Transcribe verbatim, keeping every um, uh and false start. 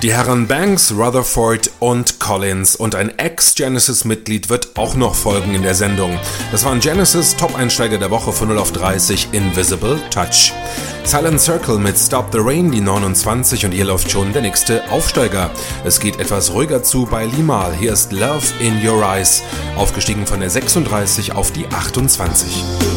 Die Herren Banks, Rutherford und Collins und ein Ex-Genesis-Mitglied wird auch noch folgen in der Sendung. Das waren Genesis Top-Einsteiger der Woche von null auf dreißig, Invisible Touch. Silent Circle mit Stop the Rain, die neunundzwanzig, und hier läuft schon der nächste Aufsteiger. Es geht etwas ruhiger zu bei Limahl. Hier ist Love in Your Eyes, aufgestiegen von der sechsunddreißig auf die achtundzwanzig.